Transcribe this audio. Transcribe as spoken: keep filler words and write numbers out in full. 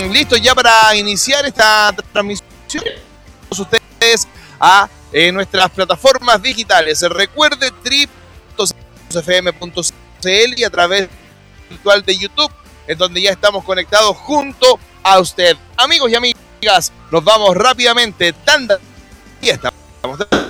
listos ya para iniciar esta transmisión. Todos ustedes a eh, nuestras plataformas digitales. Recuerde w w w punto f m punto c l y a través virtual de YouTube, en donde ya estamos conectados junto a usted. Amigos y amigas, nos vamos rápidamente. Tanda y estamos.